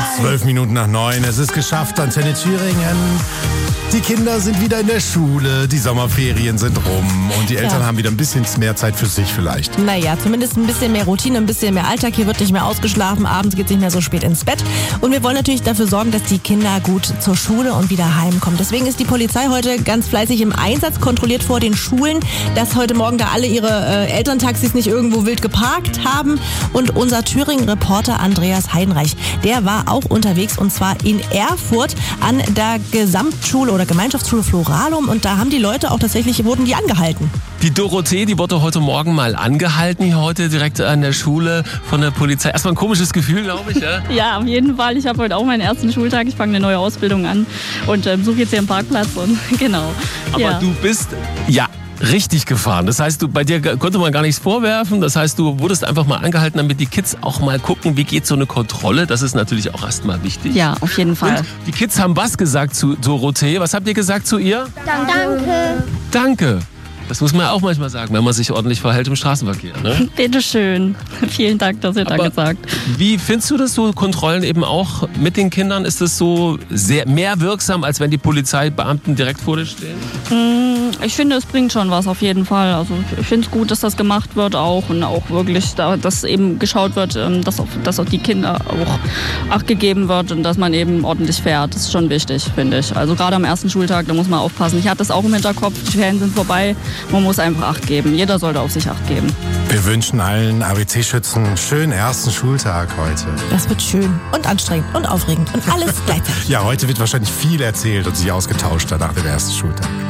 12 Minuten nach 9. Es ist geschafft, Antenne Thüringen. Die Kinder sind wieder in der Schule, die Sommerferien sind rum und die Eltern haben wieder ein bisschen mehr Zeit für sich vielleicht. Naja, zumindest ein bisschen mehr Routine, ein bisschen mehr Alltag. Hier wird nicht mehr ausgeschlafen, abends geht es nicht mehr so spät ins Bett. Und wir wollen natürlich dafür sorgen, dass die Kinder gut zur Schule und wieder heimkommen. Deswegen ist die Polizei heute ganz fleißig im Einsatz, kontrolliert vor den Schulen, dass heute Morgen da alle ihre Elterntaxis nicht irgendwo wild geparkt haben. Und unser Thüringen-Reporter Andreas Heidenreich, der war auch unterwegs und zwar in Erfurt an der Gesamtschule oder Gemeinschaftsschule Floralum und da haben die Leute auch tatsächlich, wurden die angehalten. Die Dorothee, die wurde heute Morgen mal angehalten, hier heute direkt an der Schule von der Polizei. Erstmal ein komisches Gefühl, glaube ich, ja? Ja, auf jeden Fall. Ich habe heute auch meinen ersten Schultag. Ich fange eine neue Ausbildung an und suche jetzt hier einen Parkplatz und genau. Aber du bist, richtig gefahren. Das heißt, bei dir konnte man gar nichts vorwerfen. Das heißt, du wurdest einfach mal angehalten, damit die Kids auch mal gucken, wie geht so eine Kontrolle. Das ist natürlich auch erstmal wichtig. Ja, auf jeden Fall. Und die Kids haben was gesagt zu Dorothee. Was habt ihr gesagt zu ihr? Danke. Danke. Das muss man ja auch manchmal sagen, wenn man sich ordentlich verhält im Straßenverkehr. Ne? Bitteschön. Vielen Dank, dass ihr da gesagt. Wie findest du das so, Kontrollen eben auch mit den Kindern? Ist das so sehr mehr wirksam, als wenn die Polizeibeamten direkt vor dir stehen? Ich finde, es bringt schon was auf jeden Fall. Also ich finde es gut, dass das gemacht wird auch und auch wirklich, dass eben geschaut wird, dass auch die Kinder auch Acht gegeben wird und dass man eben ordentlich fährt. Das ist schon wichtig, finde ich. Also gerade am ersten Schultag, da muss man aufpassen. Ich hatte das auch im Hinterkopf, die Ferien sind vorbei. Man muss einfach Acht geben. Jeder sollte auf sich Acht geben. Wir wünschen allen ABC-Schützen einen schönen ersten Schultag heute. Das wird schön und anstrengend und aufregend und alles gleichzeitig. Ja, heute wird wahrscheinlich viel erzählt und sich ausgetauscht nach dem ersten Schultag.